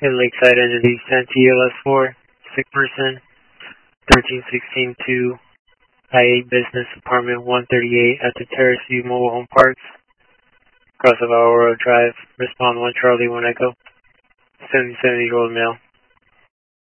in Lakeside Entity, Santee LS4, sick person, 1316 to I-8 Business Apartment 138 at the Terrace View Mobile Home Parks, across of Aurora Drive. Respond 1 Charlie 1 Echo, 77-year-old male.